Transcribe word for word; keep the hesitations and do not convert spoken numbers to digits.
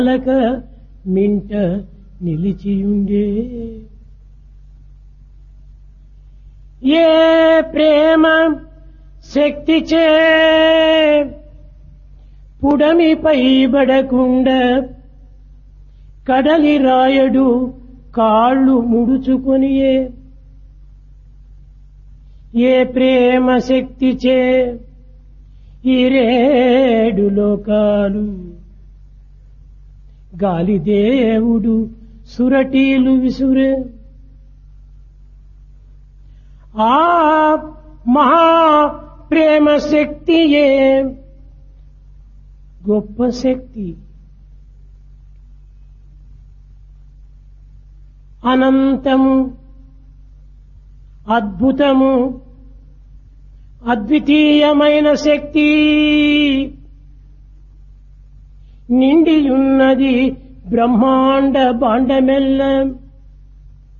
లక మింట నిలిచియుండే ఏ ప్రేమ శక్తిచే పుడమిపై బడకుండా కడలి రాయడు కాళ్ళు ముడుచుకొనియే ఏ ప్రేమ శక్తిచే ఈ రేడు లోకాలు గాలిదేవుడు సురటీలు విసురే ఆ మహా ప్రేమ శక్తియే గొప్ప శక్తి అనంతము అద్భుతము అద్వితీయమైన శక్తి నిండియున్నది బ్రహ్మాండ బాండమెల్ల